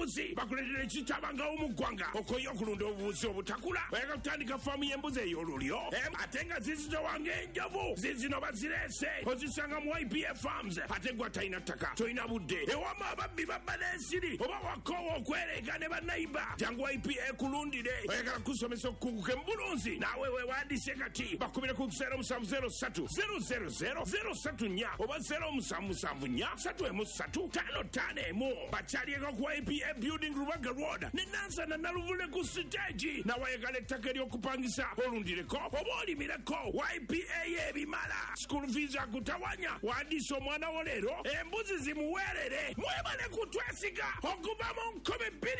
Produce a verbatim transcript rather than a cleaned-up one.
y'embuzi bakuletera ekitabangawo mu ggwanga okoye okulunda obubuzi obutakula oyagala kutandika faamu y'embuzi ey'olulyo ate nga zizitowanga enjovu zizino bazireese ozisanga mu I P A Farms ate gwa talina ttaka tolina budde ewama ababbi babba n'ensiri oba wakoowa okwereega ne bannayiba jangu I P A kulundire oyagala kusomesa okukunguka embulunzi naawe weewandiise kati bakubire ku zero musanvu zero ssatu zero zero zero zero ssatu nnya oba zero musanvu musanvu nnya ssatu emu ssatu ttaano ttaano emu bakyalieko ku I P A Building Rubaga Road ne Nansana Naluvule ku siteegi nawayagala ettaka ery'okupangisa olundireko oba olimireko I P A y'ebimala school fees akutawanya wandiisa omwana wo leero embuzi zimuweerere mwebale kutwesiga okuva mu nkumi bbiri